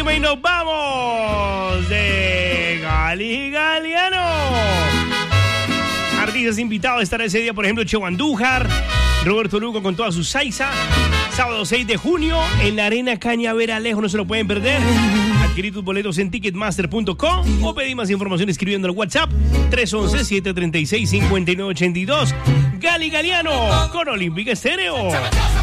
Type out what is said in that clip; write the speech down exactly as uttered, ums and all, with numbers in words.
resumen y nos vamos de Gali Galiano. Artistas invitados estará ese día, por ejemplo, Cheo Andújar, Roberto Lugo con toda su salsa. Sábado seis de junio en la Arena Cañaveral, no se lo pueden perder. Adquirir tus boletos en ticketmaster punto com o pedir más información escribiendo al WhatsApp tres once, siete treinta y seis, cincuenta y nueve ochenta y dos. Gali Galiano con Olímpica Estéreo.